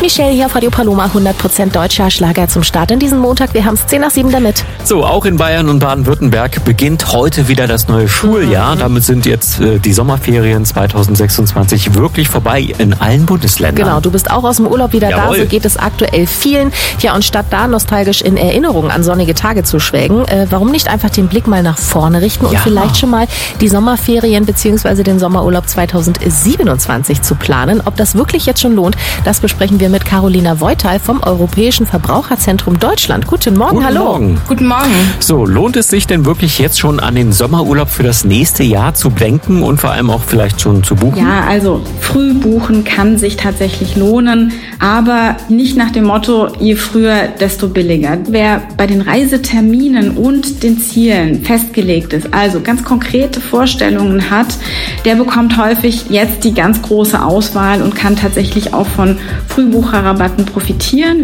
Michelle hier auf Radio Paloma, 100% deutscher Schlager zum Start in diesem Montag. Wir haben es 6:10 damit. So, auch in Bayern und Baden-Württemberg beginnt heute wieder das neue Schuljahr. Damit sind jetzt die Sommerferien 2026 wirklich vorbei in allen Bundesländern. Genau, du bist auch aus dem Urlaub wieder da, so geht es aktuell vielen. Ja, und statt da nostalgisch in Erinnerung an sonnige Tage zu schwelgen, warum nicht einfach den Blick mal nach vorne richten und vielleicht schon mal die Sommerferien bzw. den Sommerurlaub 2027 zu planen. Ob das wirklich jetzt schon lohnt, das besprechen wir mit Carolina Voital vom Europäischen Verbraucherzentrum Deutschland. Guten Morgen, Guten hallo. Morgen. Guten Morgen. So, lohnt es sich denn wirklich jetzt schon an den Sommerurlaub für das nächste Jahr zu denken und vor allem auch vielleicht schon zu buchen? Ja, also früh buchen kann sich tatsächlich lohnen, aber nicht nach dem Motto, je früher, desto billiger. Wer bei den Reiseterminen und den Zielen festgelegt ist, also ganz konkrete Vorstellungen hat, der bekommt häufig jetzt die ganz große Auswahl und kann tatsächlich auch von Frühbucherrabatten profitieren.